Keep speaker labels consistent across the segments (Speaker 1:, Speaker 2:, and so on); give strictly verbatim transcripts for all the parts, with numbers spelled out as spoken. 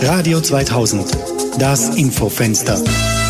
Speaker 1: Radio zweitausend, das Infofenster.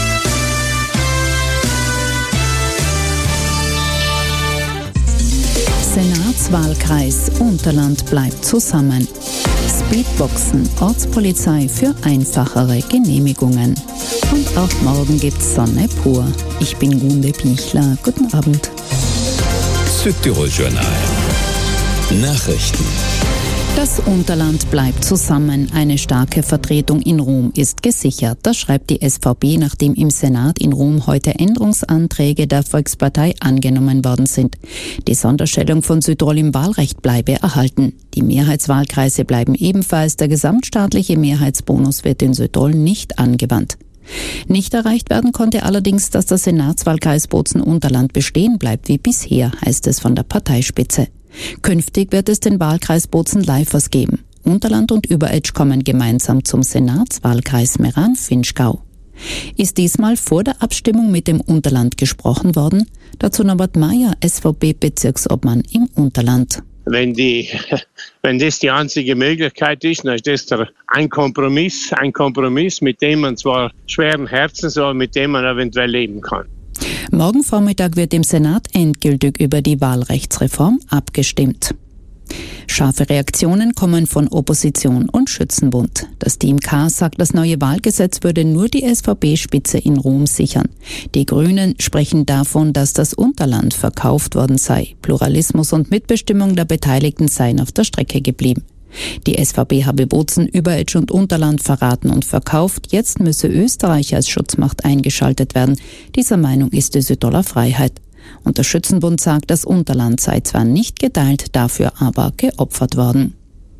Speaker 2: Senatswahlkreis Unterland bleibt zusammen. Speedboxen, Ortspolizei für einfachere Genehmigungen. Und auch morgen gibt's Sonne pur. Ich bin Gunde Bichler. Guten Abend.
Speaker 3: Südtirol Journal. Nachrichten.
Speaker 2: Das Unterland bleibt zusammen. Eine starke Vertretung in Rom ist gesichert. Das schreibt die S V B, nachdem im Senat in Rom heute Änderungsanträge der Volkspartei angenommen worden sind. Die Sonderstellung von Südtirol im Wahlrecht bleibe erhalten. Die Mehrheitswahlkreise bleiben ebenfalls. Der gesamtstaatliche Mehrheitsbonus wird in Südtirol nicht angewandt. Nicht erreicht werden konnte allerdings, dass der Senatswahlkreis Bozen-Unterland bestehen bleibt wie bisher, heißt es von der Parteispitze. Künftig wird es den Wahlkreis Bozen-Leifers geben. Unterland und Überetsch kommen gemeinsam zum Senatswahlkreis Meran-Finchgau. Ist diesmal vor der Abstimmung mit dem Unterland gesprochen worden? Dazu Norbert Meyer, S V B-Bezirksobmann im Unterland.
Speaker 4: Wenn, die, wenn das die einzige Möglichkeit ist, dann ist das der, ein Kompromiss, ein Kompromiss, mit dem man zwar schweren Herzens, aber mit dem man eventuell leben kann.
Speaker 2: Morgen Vormittag wird im Senat endgültig über die Wahlrechtsreform abgestimmt. Scharfe Reaktionen kommen von Opposition und Schützenbund. Das Team K sagt, das neue Wahlgesetz würde nur die S V B-Spitze in Rom sichern. Die Grünen sprechen davon, dass das Unterland verkauft worden sei. Pluralismus und Mitbestimmung der Beteiligten seien auf der Strecke geblieben. Die S V B habe Bozen, Überetsch und Unterland verraten und verkauft. Jetzt müsse Österreich als Schutzmacht eingeschaltet werden. Dieser Meinung ist die Südtiroler Freiheit. Und der Schützenbund sagt, das Unterland sei zwar nicht geteilt, dafür aber geopfert worden.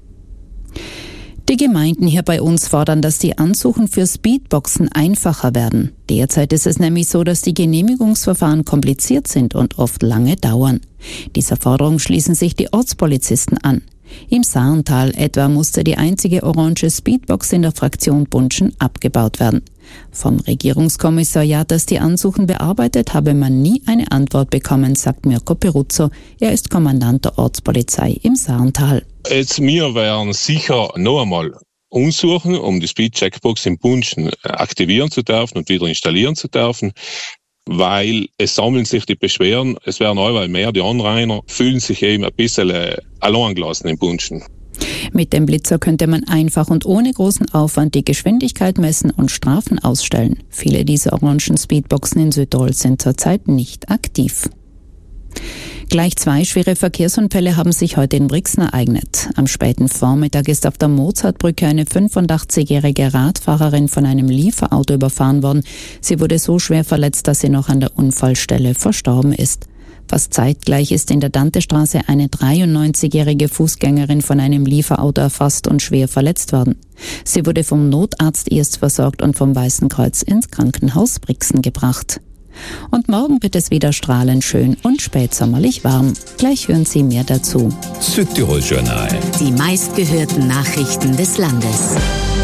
Speaker 2: Die Gemeinden hier bei uns fordern, dass die Ansuchen für Speedboxen einfacher werden. Derzeit ist es nämlich so, dass die Genehmigungsverfahren kompliziert sind und oft lange dauern. Dieser Forderung schließen sich die Ortspolizisten an. Im Saarntal etwa musste die einzige orange Speedbox in der Fraktion Bunschen abgebaut werden. Vom Regierungskommissariat, das die Ansuchen bearbeitet, habe man nie eine Antwort bekommen, sagt Mirko Peruzzo. Er ist Kommandant der Ortspolizei im Saarntal.
Speaker 5: Jetzt, wir werden sicher noch einmal umsuchen, um die Speed-Checkbox in Bunschen aktivieren zu dürfen und wieder installieren zu dürfen. Weil es sammeln sich die Beschwerden, es werden allweil mehr, die Anrainer fühlen sich eben ein bisschen äh, allein gelassen in Bunschen.
Speaker 2: Mit dem Blitzer könnte man einfach und ohne großen Aufwand die Geschwindigkeit messen und Strafen ausstellen. Viele dieser orangen Speedboxen in Südtirol sind zurzeit nicht aktiv. Gleich zwei schwere Verkehrsunfälle haben sich heute in Brixen ereignet. Am späten Vormittag ist auf der Mozartbrücke eine fünfundachtzigjährige Radfahrerin von einem Lieferauto überfahren worden. Sie wurde so schwer verletzt, dass sie noch an der Unfallstelle verstorben ist. Fast zeitgleich ist in der Dantestraße eine dreiundneunzigjährige Fußgängerin von einem Lieferauto erfasst und schwer verletzt worden. Sie wurde vom Notarzt erst versorgt und vom Weißen Kreuz ins Krankenhaus Brixen gebracht. Und morgen wird es wieder strahlend schön und spätsommerlich warm. Gleich hören Sie mehr dazu.
Speaker 3: Südtirol Journal.
Speaker 6: Die meistgehörten Nachrichten des Landes.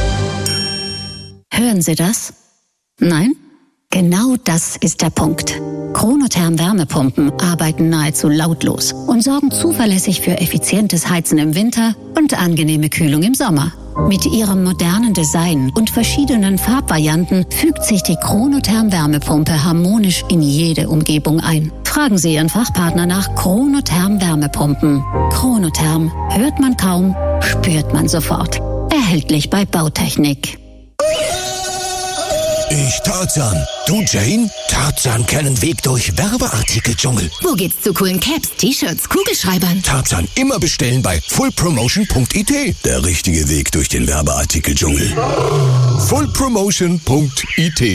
Speaker 6: Hören Sie das? Nein? Genau das ist der Punkt. Chronotherm Wärmepumpen arbeiten nahezu lautlos und sorgen zuverlässig für effizientes Heizen im Winter und angenehme Kühlung im Sommer. Mit ihrem modernen Design und verschiedenen Farbvarianten fügt sich die Chronotherm Wärmepumpe harmonisch in jede Umgebung ein. Fragen Sie Ihren Fachpartner nach Chronotherm Wärmepumpen. Chronotherm hört man kaum, spürt man sofort. Erhältlich bei Bautechnik.
Speaker 7: Ich Tarzan. Du Jane? Tarzan kennen Weg durch Werbeartikel-Dschungel.
Speaker 6: Wo geht's zu coolen Caps, T-Shirts, Kugelschreibern?
Speaker 7: Tarzan immer bestellen bei full promotion punkt i t. Der richtige Weg durch den Werbeartikel-Dschungel. full promotion punkt i t